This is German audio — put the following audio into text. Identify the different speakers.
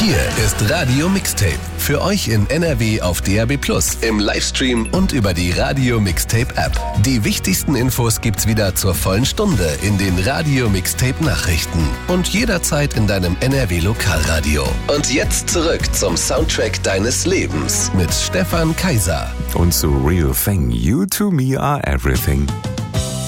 Speaker 1: Hier ist Radio Mixtape. Für euch in NRW auf DAB+, im Livestream und über die Radio Mixtape App. Die wichtigsten Infos gibt's wieder zur vollen Stunde in den Radio Mixtape Nachrichten und jederzeit in deinem NRW Lokalradio. Und jetzt zurück zum Soundtrack deines Lebens mit Stefan Kaiser.
Speaker 2: Und zu Real Thing, You to Me are everything.